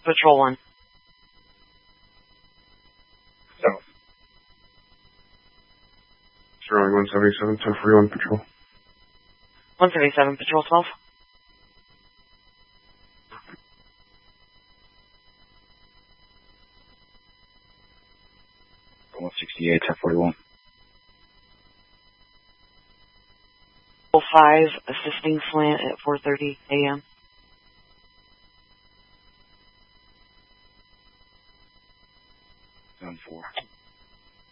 Patrol 1. South. Sterling 177, 1041 Patrol. 177, Patrol 12. Go 168, 1041. 5, assisting slant at 4:30 a.m. Zone 4.